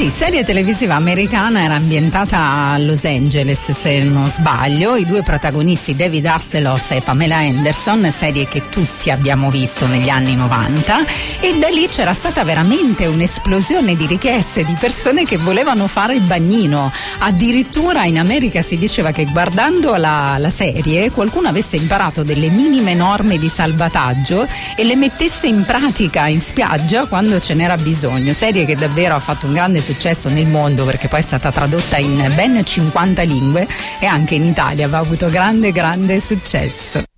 Sì, serie televisiva americana, era ambientata a Los Angeles se non sbaglio. I due protagonisti David Hasselhoff e Pamela Anderson, serie che tutti abbiamo visto negli anni 90, e da lì c'era stata veramente un'esplosione di richieste di persone che volevano fare il bagnino. Addirittura in America si diceva che guardando la serie qualcuno avesse imparato delle minime norme di salvataggio e le mettesse in pratica in spiaggia quando ce n'era bisogno. Serie che davvero ha fatto un grande successo nel mondo, perché poi è stata tradotta in ben 50 lingue e anche in Italia aveva avuto grande successo.